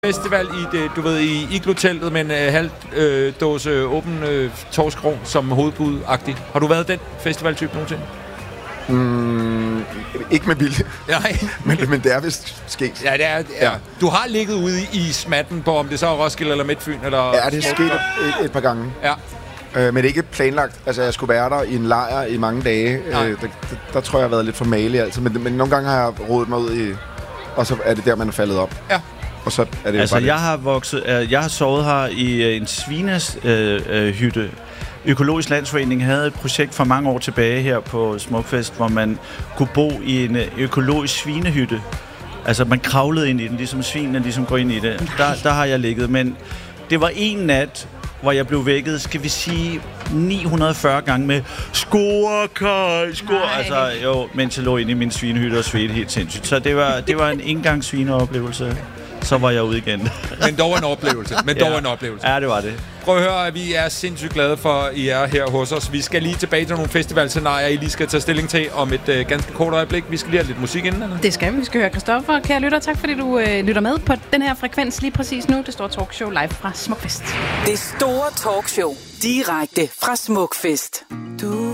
Festival i det, du ved, i Iglo-teltet med en halv dåse åben torskron som hovedbud-agtig. Har du været den festivaltype nogensinde? Ikke med vilje. Nej. men det er vist sket. Ja, det er. Ja. Du har ligget ude i smatten på, om det så er Roskilde eller Midtfyn? Eller Ja, det er sket et par gange. Ja. Men det er ikke planlagt. Altså, jeg skulle være der i en lejr i mange dage. Der tror jeg, jeg har været lidt for malig. Altså. Men nogle gange har jeg rodet mig ud i... Og så er det der, man er faldet op. Ja. Og så er det altså, bare jeg har sovet her i en svinehytte. Økologisk Landsforening havde et projekt for mange år tilbage her på Smukfest, hvor man kunne bo i en økologisk svinehytte. Altså, man kravlede ind i den, ligesom svinene ligesom går ind i det. Der har jeg ligget, men det var en nat, hvor jeg blev vækket, skal vi sige, 940 gange med score, Kai, score. Altså, jo, mens jeg lå inde i min svinehytte og svedte helt sindssygt. Så det var en engangs svineoplevelse. Så var jeg ude igen. Men dog en oplevelse. Ja, det var det. Prøv at høre, at vi er sindssygt glade for, at I er her hos os. Vi skal lige tilbage til nogle festivalscenarier, I lige skal tage stilling til om et ganske kort øjeblik. Vi skal lige have lidt musik inden, eller? Det skal vi. Vi skal høre Christoffer. Kære lytter, tak fordi du lytter med på den her frekvens lige præcis nu. Det store talkshow live fra Smukfest. Det store talkshow direkte fra Smukfest.